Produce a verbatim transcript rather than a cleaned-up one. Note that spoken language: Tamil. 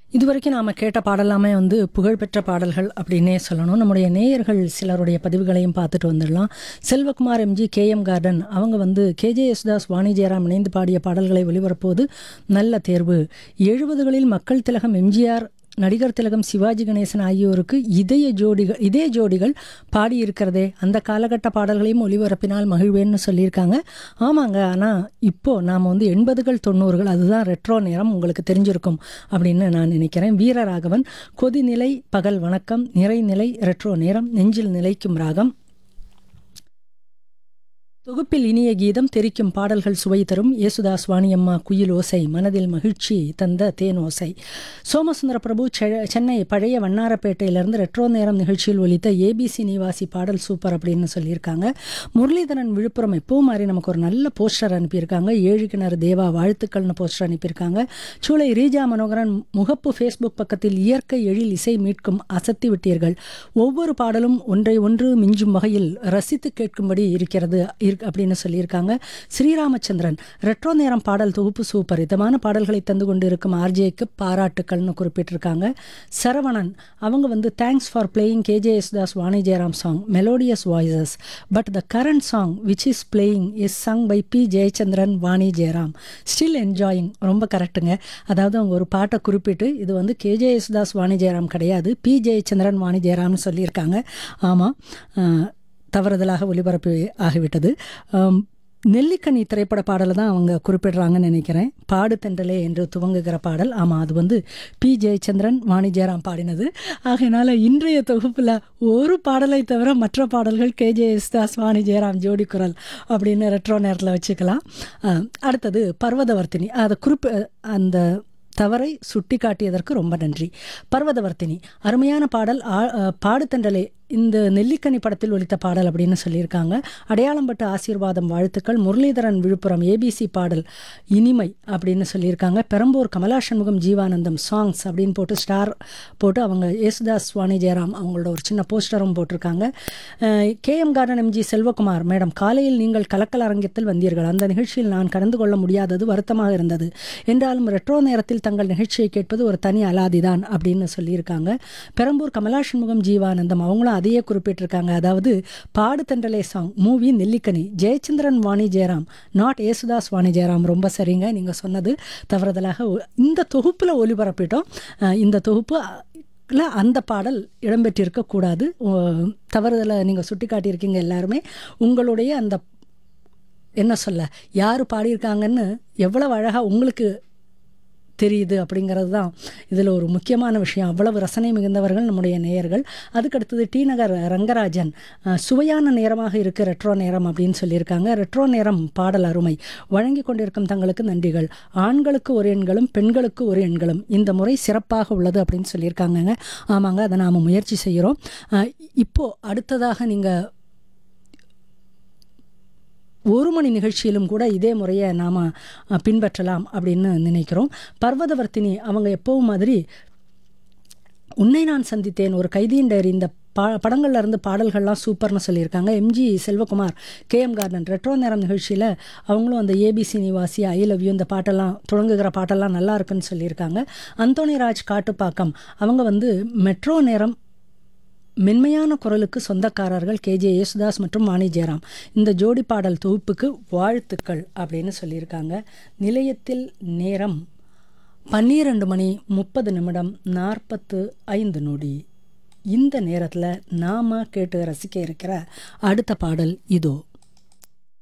இதுவரைக்கும் நாம கேட்ட பாடலாமே வந்து புகழ்பெற்ற பாடல்கள் அப்படின்னே சொல்லணும். நம்முடைய நேயர்கள் சிலருடைய பதிவுகளையும் பார்த்துட்டு வந்துடலாம். Selvakumar MG, K M garden அவங்க வந்து கேஜே யேசுதாஸ், வாணி ஜெயராம் இணைந்து பாடிய பாடல்களை ஒளிபரப்புவது நல்ல தேர்வு. எழுபதுகளில் மக்கள் திலகம் எம்ஜிஆர், நடிகர் திலகம் சிவாஜி கணேசன் ஆகியோருக்கு இதய ஜோடிகள் இதே ஜோடிகள் பாடியிருக்கிறதே, அந்த காலகட்ட பாடல்களையும் ஒளிபரப்பினால் மகிழ்வேன்னு சொல்லியிருக்காங்க. ஆமாங்க, ஆனால் இப்போது நாம் வந்து எண்பதுகள் தொண்ணூறுகள் அதுதான் ரெட்ரோ நேரம், உங்களுக்கு தெரிஞ்சிருக்கும் அப்படின்னு நான் நினைக்கிறேன். வீரராகவன், கொதிநிலை பகல் வணக்கம், நிறைநிலை ரெட்ரோ நேரம், நெஞ்சில் நிலைக்கும் ராகம், தொகுப்பில் இனிய கீதம், தெரிக்கும் பாடல்கள் சுவை தரும் யேசுதாஸ், வாணியம்மா குயில் ஓசை, மனதில் மகிழ்ச்சி தந்த தேன் ஓசை. சோமசுந்தர பிரபு, சென்னை பழைய வண்ணாரப்பேட்டையிலிருந்து ரெட்ரோ நேரம் நிகழ்ச்சியில் ஒலித்த ஏபிசி நிவாசி பாடல் சூப்பர் அப்படின்னு சொல்லியிருக்காங்க. முரளிதரன் விழுப்புரம், எப்போ மாதிரி நமக்கு ஒரு நல்ல போஸ்டர் அனுப்பியிருக்காங்க. ஏழு கிணறு தேவா வாழ்த்துக்கள்னு போஸ்டர் அனுப்பியிருக்காங்க. சூளை ரீஜா மனோகரன், முகப்பு ஃபேஸ்புக் பக்கத்தில் இயற்கை எழில் இசை மீட்கும் அசத்தி விட்டீர்கள், ஒவ்வொரு பாடலும் ஒன்றை ஒன்று மிஞ்சும் வகையில் ரசித்து கேட்கும்படி இருக்கிறது அப்படின்னு சொல்லியிருக்காங்க. ஸ்ரீராமச்சந்திரன், ரெட்ரோ நேரம் பாடல் தொகுப்பு சூப்பர், இதமான பாடல்களை தந்து கொண்டு இருக்கும் ஆர்ஜேக்கு பாராட்டுக்கள்னு குறிப்பிட்டிருக்காங்க. சரவணன் அவங்க வந்து thanks for playing K J Yesudas, Vani Jayaram song, melodious voices, but the current song which is playing is Sangh by B Jayachandran, Vani Jayaram, still enjoying. ரொம்ப கரெக்டுங்க. அதாவது அவங்க ஒரு பாட்டை குறிப்பிட்டு இது வந்து கேஜே யேசுதாஸ், வாணி ஜெயராம் கிடையாது, பி ஜெயச்சந்திரன், வாணி ஜெயராம்னு சொல்லியிருக்காங்க. ஆமாம், தவறுதலாக ஒளிபரப்பு ஆகிவிட்டது. நெல்லிக்கனி திரைப்பட பாடலை தான் அவங்க குறிப்பிடுறாங்கன்னு நினைக்கிறேன். பாடு தென்றலே என்று துவங்குகிற பாடல். ஆமாம், அது வந்து பி ஜெயச்சந்திரன், வாணி ஜெயராம் பாடினது. ஆகையினால இன்றைய தொகுப்பில் ஒரு பாடலை தவிர மற்ற பாடல்கள் கேஜே யேசுதாஸ், வாணி ஜெயராம் ஜோடி குரல் அப்படின்னு ரெட்ரோ நேரத்தில் வச்சுக்கலாம். அடுத்தது பர்வதவர்த்தினி, அதை குறிப்பு அந்த தவறை சுட்டி காட்டியதற்கு ரொம்ப நன்றி. பர்வதவர்த்தினி அருமையான பாடல், பாடுதண்டலே இந்த நெல்லிக்கனி படத்தில் ஒலித்த பாடல் அப்படின்னு சொல்லியிருக்காங்க. அடையாளம்பட்டு ஆசீர்வாதம் வாழ்த்துக்கள். முரளிதரன் விழுப்புரம், ஏபிசி பாடல் இனிமை அப்படின்னு சொல்லியிருக்காங்க. பெரம்பூர் கமலா சண்முகம், ஜீவானந்தம் சாங்ஸ் அப்படின்னு போட்டு ஸ்டார் போட்டு அவங்க யேசுதாஸ், வாணி ஜெயராம் அவங்களோட ஒரு சின்ன போஸ்டரும் போட்டிருக்காங்க. K M garden MG, Selvakumar madam, காலையில் நீங்கள் கலக்கல் அரங்கத்தில் வந்தீர்கள், அந்த நிகழ்ச்சியில் நான் கலந்து கொள்ள முடியாதது வருத்தமாக இருந்தது, என்றாலும் ரெட்ரோ நேரத்தில் தங்கள் நிகழ்ச்சியை கேட்பது ஒரு தனி அலாதிதான் அப்படின்னு சொல்லியிருக்காங்க. பெரம்பூர் கமலா சண்முகம், ஜீவானந்தம் அவங்களும் அதையே குறிப்பிட்டிருக்காங்க. அதாவது பாடு தென்றலே சாங் மூவி நெல்லிக்கனி, ஜெயச்சந்திரன், வாணி ஜெயராம், நாட் யேசுதாஸ், வாணி ஜெயராம். ரொம்ப சரிங்க, நீங்கள் சொன்னது தவறுதலாக இந்த தொகுப்பில் ஒளிபரப்பிட்டோம். இந்த தொகுப்பு அந்த பாடல் இடம்பெற்றிருக்கக்கூடாது, தவறுதலை நீங்கள் சுட்டி காட்டியிருக்கீங்க. எல்லாருமே உங்களுடைய அந்த என்ன சொல்ல, யார் பாடியிருக்காங்கன்னு எவ்வளவு அழகாக உங்களுக்கு தெரியுது அப்படிங்கிறது தான் இதில் ஒரு முக்கியமான விஷயம். அவ்வளவு ரசனை மிகுந்தவர்கள் நம்முடைய நேயர்கள். அதுக்கடுத்தது டி நகர் ரங்கராஜன், சுவையான நேரமாக இருக்குது ரெட்ரோ நேரம் அப்படின்னு சொல்லியிருக்காங்க. ரெட்ரோ நேரம் பாடல் அருமை, வழங்கி கொண்டிருக்கும் தங்களுக்கு நன்றிகள், ஆண்களுக்கு ஒரு எண்களும் பெண்களுக்கு ஒரு எண்களும் இந்த முறை சிறப்பாக உள்ளது அப்படின்னு சொல்லியிருக்காங்கங்க. ஆமாங்க, அதை நாம் முயற்சி செய்கிறோம். இப்போது அடுத்ததாக நீங்கள் ஒரு மணி நிகழ்ச்சியிலும் கூட இதே முறையை நாம் பின்பற்றலாம் அப்படின்னு நினைக்கிறோம். பர்வதவர்த்தினி அவங்க எப்பவும் மாதிரி உன்னை நான் சந்தித்தேன், ஒரு கைதியின் டைரி, இந்த பா படங்கள்ல இருந்து பாடல்கள்லாம் சூப்பர்னு சொல்லியிருக்காங்க. MG Selvakumar, K M garden retro நேரம் நிகழ்ச்சியில் அவங்களும் அந்த ஏபிசி நிவாசி, ஐ லவ் யூ, இந்த பாட்டெல்லாம் தொடங்குகிற பாட்டெல்லாம் நல்லா இருக்குன்னு சொல்லியிருக்காங்க. அந்தோணிராஜ் காட்டுப்பாக்கம் அவங்க வந்து மெட்ரோ நேரம் மென்மையான குரலுக்கு சொந்தக்காரர்கள் கேஜே யேசுதாஸ் மற்றும் வாணி ஜெயராம், இந்த ஜோடி பாடல் தொகுப்புக்கு வாழ்த்துக்கள் அப்படின்னு சொல்லியிருக்காங்க. நிலையத்தில் நேரம் பன்னிரண்டு மணி முப்பது நிமிடம் நாற்பத்து ஐந்து நொடி. இந்த நேரத்தில் நாம் கேட்டு ரசிக்க இருக்கிற அடுத்த பாடல் இதோ.